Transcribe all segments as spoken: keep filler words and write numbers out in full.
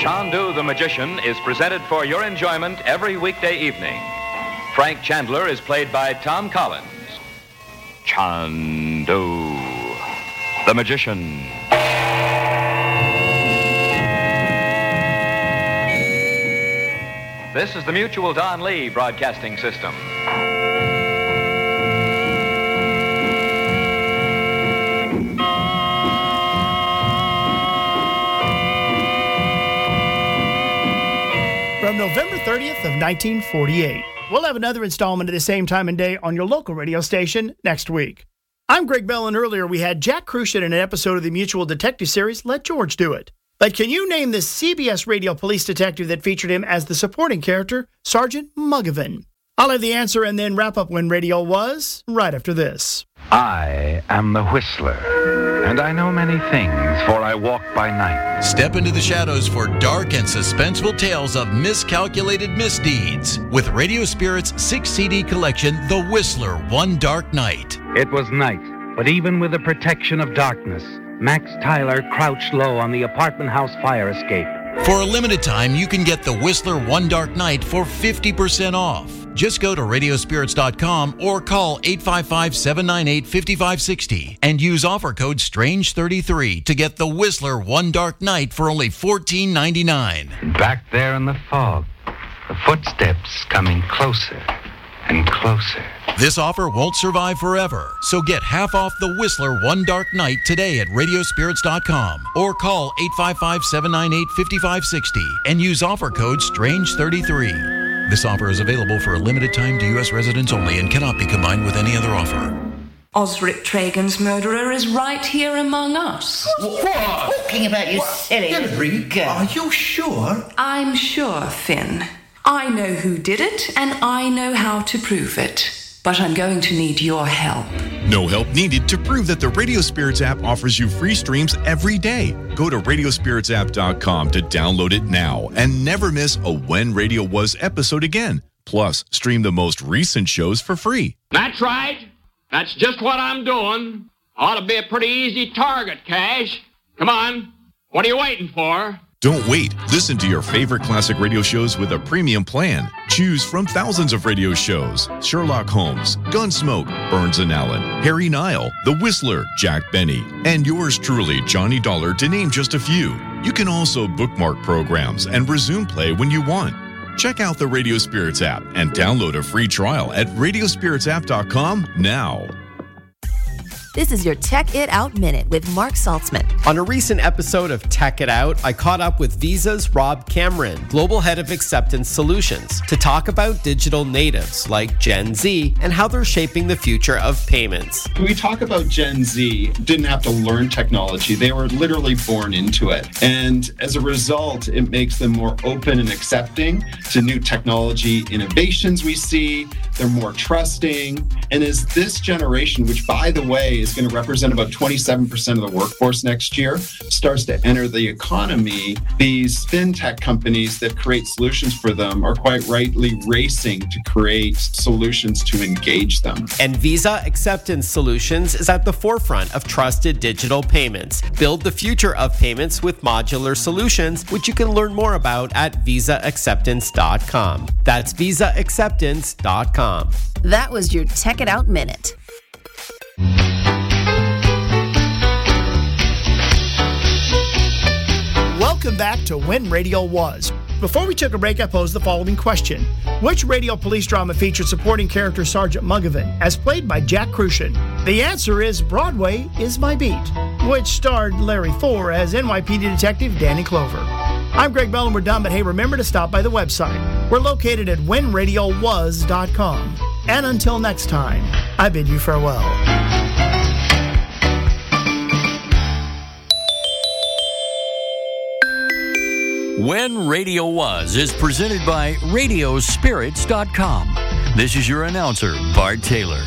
Chandu the Magician is presented for your enjoyment every weekday evening. Frank Chandler is played by Tom Collins. Chandu the Magician. This is the Mutual Don Lee Broadcasting System. From November thirtieth of nineteen forty-eight. We'll have another installment at the same time and day on your local radio station next week. I'm Greg Bell, and earlier we had Jack Crucian in an episode of the Mutual Detective Series, Let George Do It. But can you name the C B S radio police detective that featured him as the supporting character, Sergeant Muggavan? I'll have the answer and then wrap up When Radio Was right after this. I am the Whistler, and I know many things, for I walk by night. Step into the shadows for dark and suspenseful tales of miscalculated misdeeds with Radio Spirit's six C D collection, The Whistler, One Dark Night. It was night, but even with the protection of darkness, Max Tyler crouched low on the apartment house fire escape. For a limited time, you can get The Whistler, One Dark Night for fifty percent off. Just go to radio spirits dot com or call eight five five, seven nine eight, five five six zero and use offer code strange thirty-three to get The Whistler One Dark Night for only fourteen ninety-nine. Back there in the fog, the footsteps coming closer and closer. This offer won't survive forever, so get half off The Whistler One Dark Night today at radio spirits dot com or call eight five five, seven nine eight, five five six zero and use offer code strange thirty-three. This offer is available for a limited time to U S residents only and cannot be combined with any other offer. Osric Tragan's murderer is right here among us. What? Talking about you silly little girl. Are you sure? I'm sure, Finn. I know who did it, and I know how to prove it. But I'm going to need your help. No help needed to prove that the Radio Spirits app offers you free streams every day. Go to radio spirits app dot com to download it now and never miss a When Radio Was episode again. Plus, stream the most recent shows for free. That's right. That's just what I'm doing. Ought to be a pretty easy target, Cash. Come on. What are you waiting for? Don't wait. Listen to your favorite classic radio shows with a premium plan. Choose from thousands of radio shows: Sherlock Holmes, Gunsmoke, Burns and Allen, Harry Nile, The Whistler, Jack Benny, and yours truly, Johnny Dollar, to name just a few. You can also bookmark programs and resume play when you want. Check out the Radio Spirits app and download a free trial at radio spirits app dot com now. This is your Tech It Out Minute with Mark Saltzman. On a recent episode of Tech It Out, I caught up with Visa's Rob Cameron, Global Head of Acceptance Solutions, to talk about digital natives like Gen Z and how they're shaping the future of payments. When we talk about Gen Z, didn't have to learn technology. They were literally born into it. And as a result, it makes them more open and accepting to new technology innovations we see. They're more trusting. And as this generation, which by the way is going to represent about twenty-seven percent of the workforce next year, starts to enter the economy, these fintech companies that create solutions for them are quite rightly racing to create solutions to engage them. And Visa Acceptance Solutions is at the forefront of trusted digital payments. Build the future of payments with modular solutions, which you can learn more about at visa acceptance dot com. That's visa acceptance dot com. That was your Tech It Out Minute. Welcome back to When Radio Was. Before we took a break, I posed the following question. Which radio police drama featured supporting character Sergeant Muggavan, as played by Jack Crucian? The answer is Broadway Is My Beat, which starred Larry Four as N Y P D Detective Danny Clover. I'm Greg Bell, and we're done, but hey, remember to stop by the website. We're located at when radio was dot com. And until next time, I bid you farewell. When Radio Was is presented by radio spirits dot com. This is your announcer, Bart Taylor.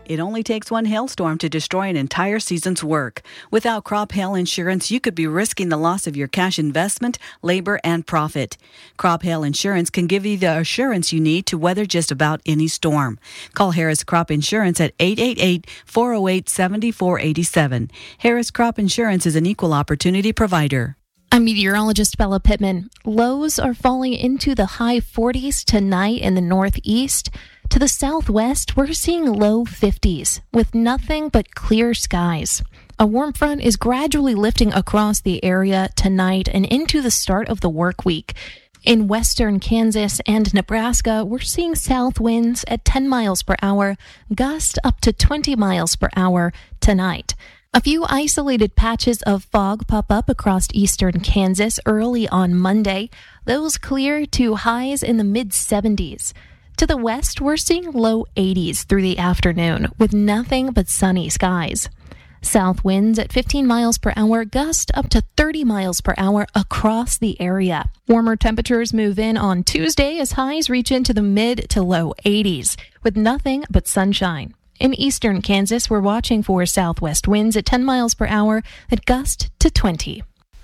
It only takes one hailstorm to destroy an entire season's work. Without crop hail insurance, you could be risking the loss of your cash investment, labor, and profit. Crop hail insurance can give you the assurance you need to weather just about any storm. Call Harris Crop Insurance at eight eight eight, four oh eight, seven four eight seven. Harris Crop Insurance is an equal opportunity provider. I'm meteorologist Bella Pittman. Lows are falling into the high forties tonight in the northeast. To the southwest, we're seeing low fifties with nothing but clear skies. A warm front is gradually lifting across the area tonight and into the start of the work week. In western Kansas and Nebraska, we're seeing south winds at ten miles per hour, gusts up to twenty miles per hour tonight. A few isolated patches of fog pop up across eastern Kansas early on Monday. Those clear to highs in the mid seventies. To the west, we're seeing low eighties through the afternoon with nothing but sunny skies. South winds at fifteen miles per hour, gust up to thirty miles per hour across the area. Warmer temperatures move in on Tuesday as highs reach into the mid to low eighties with nothing but sunshine. In eastern Kansas, we're watching for southwest winds at ten miles per hour that gust to twenty.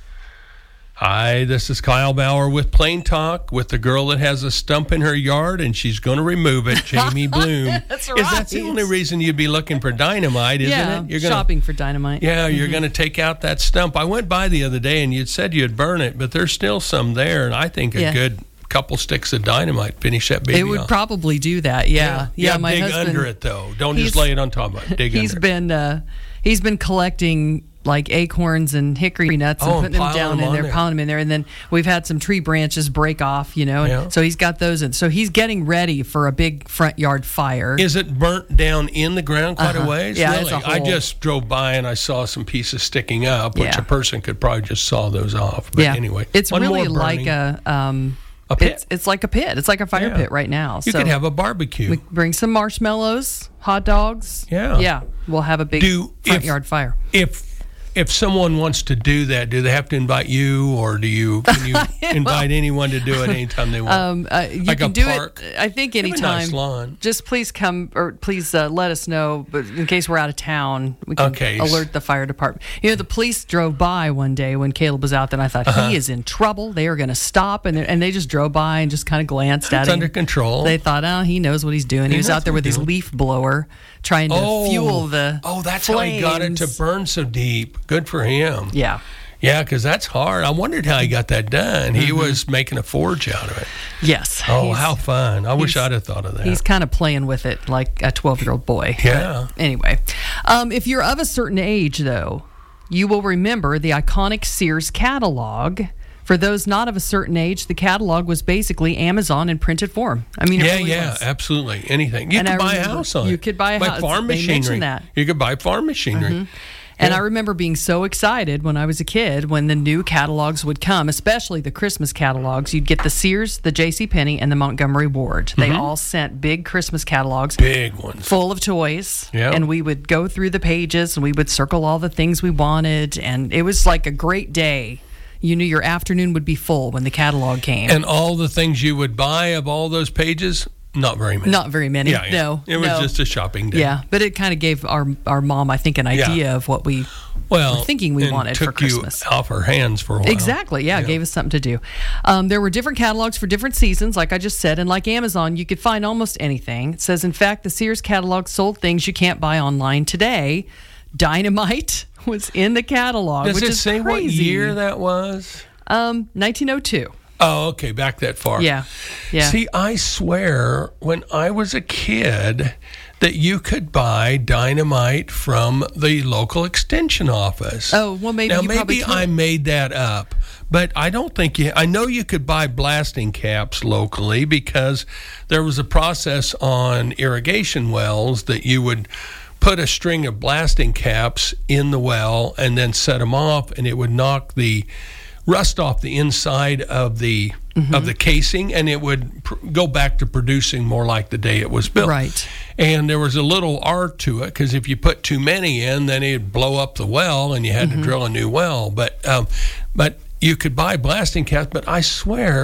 Hi, this is Kyle Bauer with Plain Talk with the girl that has a stump in her yard and she's going to remove it, Jamie Bloom. That's right. Is that the only reason you'd be looking for dynamite, isn't yeah, it? You're gonna, shopping for dynamite. Yeah, mm-hmm. you're going to take out that stump. I went by the other day and you'd said you'd burn it, but there's still some there, and I think a yeah. good couple sticks of dynamite finish that baby It would off. probably do that, yeah. Yeah, yeah, yeah my dig husband, under it, though. Don't just lay it on top of it. Dig he's under been, it. Uh, he's been collecting like acorns and hickory nuts and oh, putting and them down them in there, there, piling them in there. And then we've had some tree branches break off, you know. And yeah. so he's got those in. So he's getting ready for a big front yard fire. Is it burnt down in the ground quite uh-huh. a ways? Yeah, really? it's a whole... I just drove by and I saw some pieces sticking up, which yeah. a person could probably just saw those off. But yeah. anyway, it's one really more like a... Um, A pit? It's, it's like a pit. It's like a fire yeah. pit right now. You so could have a barbecue. We bring some marshmallows, hot dogs. Yeah. Yeah. We'll have a big do, front if, yard fire. If if someone wants to do that, do they have to invite you, or do you can you invite well, anyone to do it anytime they want? Um, uh, you like can a do park? it. I think Have anytime. a nice lawn. Just please come, or please uh, let us know. But in case we're out of town, we can okay. alert the fire department. You know, the police drove by one day when Caleb was out there, and I thought uh-huh. he is in trouble. They are going to stop, and and they just drove by and just kind of glanced it's at him. Under control. They thought, oh, he knows what he's doing. He, he was out there with his leaf blower, trying to oh, fuel the. Oh, that's flames. how he got it to burn so deep. Good for him. Yeah. Yeah, because that's hard. I wondered how he got that done. He mm-hmm. was making a forge out of it. Yes. Oh, how fun. I wish I'd have thought of that. He's kind of playing with it like a twelve-year-old boy. Yeah. But anyway, um, if you're of a certain age, though, you will remember the iconic Sears catalog. For those not of a certain age, the catalog was basically Amazon in printed form. I mean, it yeah, really yeah, was. absolutely. Anything. You and could I buy a remember, house on You it. could buy a buy house. farm they machinery. mentioned that. You could buy farm machinery. Mm-hmm. And yeah. I remember being so excited when I was a kid when the new catalogs would come, especially the Christmas catalogs. You'd get the Sears, the JCPenney, and the Montgomery Ward. They mm-hmm. all sent big Christmas catalogs. Big ones. Full of toys. Yeah. And we would go through the pages and we would circle all the things we wanted. And it was like a great day. You knew your afternoon would be full when the catalog came. And all the things you would buy of all those pages, not very many. Not very many. Yeah, yeah. No. It was no. just a shopping day. Yeah, but it kind of gave our our mom, I think, an idea yeah. of what we well, were thinking we and wanted took for Christmas. You off our hands for a while. Exactly. Yeah, yeah. it gave us something to do. Um, there were different catalogs for different seasons, like I just said, and like Amazon, you could find almost anything. It says, in fact, the Sears catalog sold things you can't buy online today. Dynamite was in the catalog. Does which it is say crazy. what year that was? Um, nineteen oh two. Oh, okay, back that far. Yeah, yeah. See, I swear, when I was a kid, that you could buy dynamite from the local extension office. Oh, well, maybe now you probably maybe could. I made that up, but I don't think you. I know you could buy blasting caps locally because there was a process on irrigation wells that you would put a string of blasting caps in the well and then set them off, and it would knock the rust off the inside of the mm-hmm. of the casing, and it would pr- go back to producing more like the day it was built. Right. And there was a little art to it because if you put too many in, then it'd blow up the well, and you had mm-hmm. to drill a new well. But um, but you could buy blasting caps. But I swear,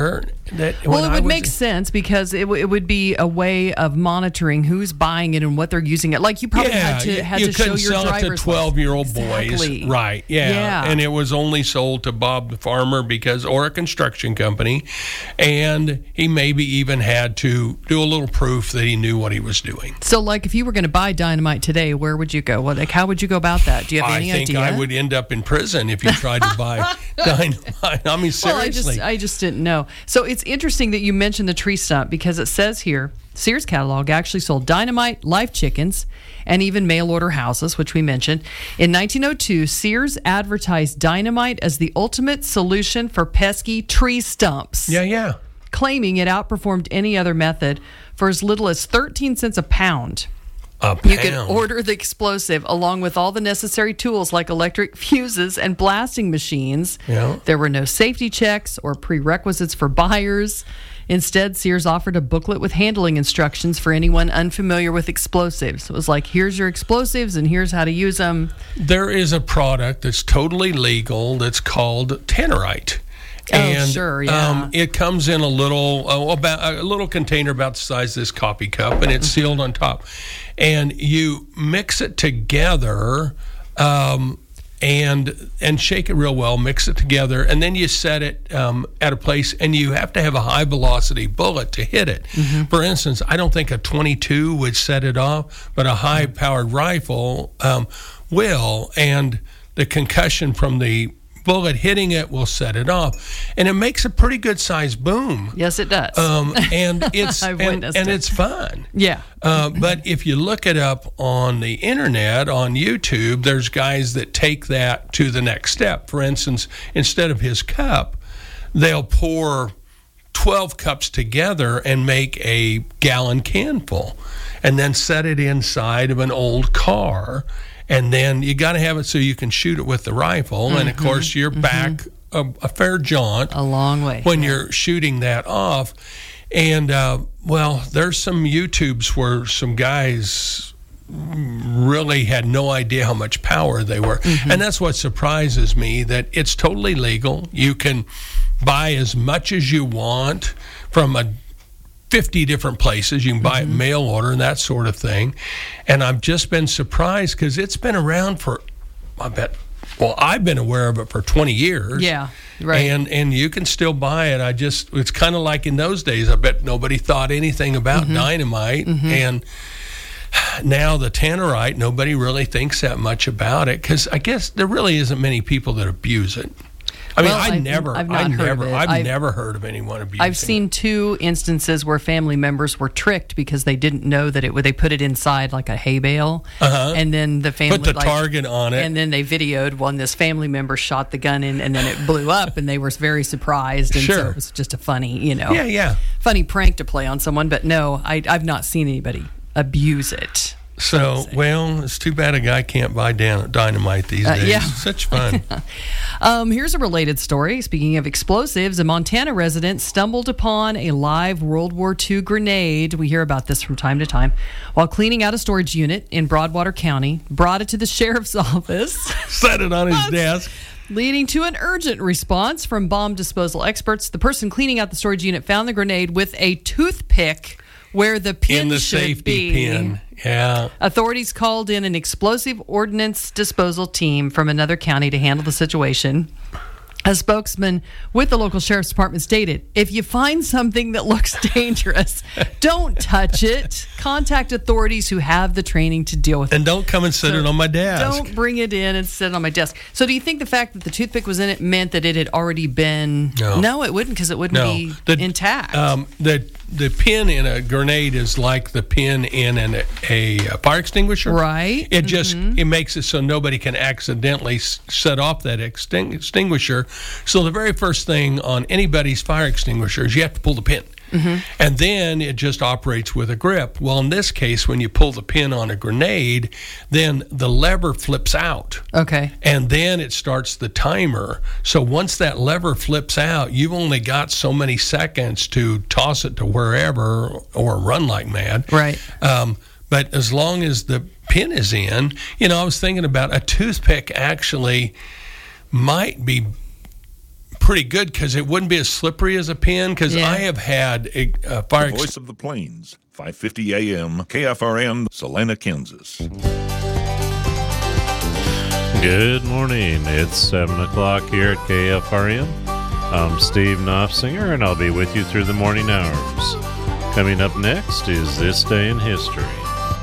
that well, when it I would was make sense because it, w- it would be a way of monitoring who's buying it and what they're using it. Like you probably yeah, had to had you to show couldn't your sell it to driver's twelve-year-old Exactly. boys, right? Yeah. Yeah. and it was only sold to Bob the farmer because, or a construction company, and he maybe even had to do a little proof that he knew what he was doing. So, like, if you were going to buy dynamite today, where would you go? Well, like, how would you go about that? Do you have any I think idea? I would end up in prison if you tried to buy dynamite. I mean, seriously. Well, I just, I just didn't know. So it's interesting that you mentioned the tree stump because it says here, Sears catalog actually sold dynamite, live chickens, and even mail order houses, which we mentioned. In nineteen oh two, Sears advertised dynamite as the ultimate solution for pesky tree stumps. Yeah, yeah. Claiming it outperformed any other method for as little as thirteen cents a pound. A pound. You could order the explosive along with all the necessary tools like electric fuses and blasting machines. Yeah. There were no safety checks or prerequisites for buyers. Instead, Sears offered a booklet with handling instructions for anyone unfamiliar with explosives. It was like, here's your explosives and here's how to use them. There is a product that's totally legal that's called Tannerite. Oh, And, sure, yeah. Um, it comes in a little, oh, about a little container about the size of this coffee cup, and it's sealed on top. And you mix it together, um, and and shake it real well. Mix it together, and then you set it um, at a place, and you have to have a high velocity bullet to hit it. Mm-hmm. For instance, I don't think a twenty-two would set it off, but a high powered rifle um, will, and the concussion from the bullet hitting it will set it off, and it makes a pretty good sized boom. Yes, it does. Um, and it's I've and, witnessed and it. it's fun. Yeah. Uh, but if you look it up on the internet, on YouTube, there's guys that take that to the next step. For instance, instead of his cup, they'll pour twelve cups together and make a gallon can full, and then set it inside of an old car. And then you got to have it so you can shoot it with the rifle. Mm-hmm. And, of course, you're mm-hmm. back a, a fair jaunt. A long way. When yeah. you're shooting that off. And, uh, well, there's some YouTubes where some guys really had no idea how much power they were. Mm-hmm. And that's what surprises me, that it's totally legal. You can buy as much as you want from a fifty different places. You can buy mm-hmm. it mail order and that sort of thing. And I've just been surprised because it's been around for, I bet, well, I've been aware of it for twenty years. Yeah, right. And and you can still buy it. I just, it's kind of like in those days, I bet nobody thought anything about mm-hmm. dynamite. Mm-hmm. And now the Tannerite, nobody really thinks that much about it because I guess there really isn't many people that abuse it. I mean, well, I I've, never, I've not I heard never, of it. I've, I've never heard of anyone abusing I've seen it. two instances where family members were tricked because they didn't know that it would. They put it inside like a hay bale, uh-huh. and then the family put the like, target on it, and then they videoed when this family member shot the gun in, and then it blew up, and they were very surprised. And sure. so it was just a funny, you know, yeah, yeah, funny prank to play on someone. But no, I, I've not seen anybody abuse it. So, well, it's too bad a guy can't buy dan- dynamite these Uh, days. yeah. Such fun. um, here's a related story. Speaking of explosives, a Montana resident stumbled upon a live World War Two grenade. We hear about this from time to time. While cleaning out a storage unit in Broadwater County, brought it to the sheriff's office. Set it on his desk. Leading to an urgent response from bomb disposal experts. The person cleaning out the storage unit found the grenade with a toothpick where the pin in the should safety be. pin. Yeah. Authorities called in an explosive ordnance disposal team from another county to handle the situation. A spokesman with the local sheriff's department stated, if you find something that looks dangerous, don't touch it. Contact authorities who have the training to deal with it. And don't come and sit So it on my desk. Don't bring it in and sit it on my desk. So do you think the fact that the toothpick was in it meant that it had already been... No, no it wouldn't, because it wouldn't no. be the, intact. Um, the the pin in a grenade is like the pin in an, a, a fire extinguisher. Right. It just mm-hmm. it makes it so nobody can accidentally s- set off that extin- extinguisher. So the very first thing on anybody's fire extinguisher is you have to pull the pin. Mm-hmm. And then it just operates with a grip. Well, in this case, when you pull the pin on a grenade, then the lever flips out. Okay. And then it starts the timer. So once that lever flips out, you've only got so many seconds to toss it to wherever or run like mad. Right. Um, but as long as the pin is in, you know, I was thinking about a toothpick actually might be pretty good because it wouldn't be as slippery as a pin. Because Yeah. I have had a, a fire. The voice of the plains, five fifty A M, K F R N, Salina, Kansas. Good morning. It's seven o'clock here at K F R N. I'm Steve Knopfsinger, and I'll be with you through the morning hours. Coming up next is This Day in History.